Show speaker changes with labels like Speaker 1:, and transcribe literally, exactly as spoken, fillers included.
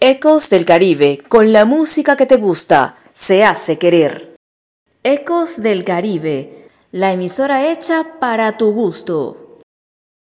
Speaker 1: Ecos del Caribe, con la música que te gusta, se hace querer. Ecos del Caribe, la emisora hecha para tu gusto.